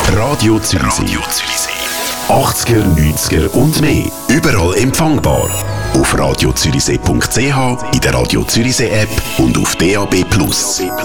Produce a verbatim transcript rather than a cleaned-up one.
Radio Zürichsee. Radio Zürichsee. achtziger, neunziger und mehr. Überall empfangbar. Auf radio zürichsee punkt c h, in der Radio Zürichsee App und auf D A B plus.